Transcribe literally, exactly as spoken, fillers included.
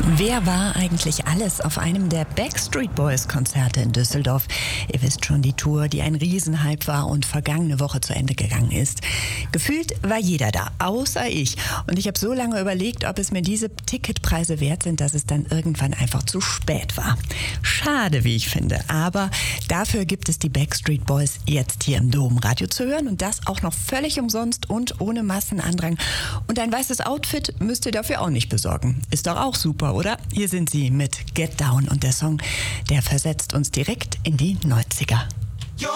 Wer war eigentlich alles auf einem der Backstreet Boys Konzerte in Düsseldorf? Ihr wisst schon, die Tour, die ein Riesenhype war und vergangene Woche zu Ende gegangen ist. Gefühlt war jeder da, außer ich. Und ich habe so lange überlegt, ob es mir diese Ticketpreise wert sind, dass es dann irgendwann einfach zu spät war. Schade, wie ich finde. Aber dafür gibt es die Backstreet Boys jetzt hier im Domradio zu hören und das auch noch völlig umsonst und ohne Massenandrang. Und ein weißes Outfit müsst ihr dafür auch nicht besorgen. Ist doch auch super, oder? Hier sind sie mit Get Down und der Song, der versetzt uns direkt in die neunziger.